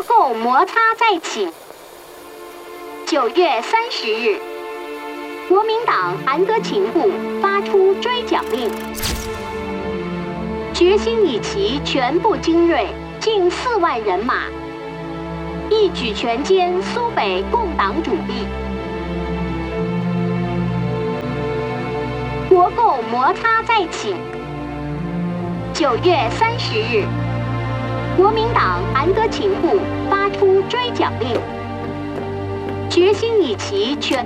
构摩擦再起。9月30日，国民党韩德勤部发出追剿令，决心以其全部精锐，近4万人马，一举全歼苏北共党主力。国构摩擦再起。9月30日，国民党韩德勤部发出追剿令，决心以其全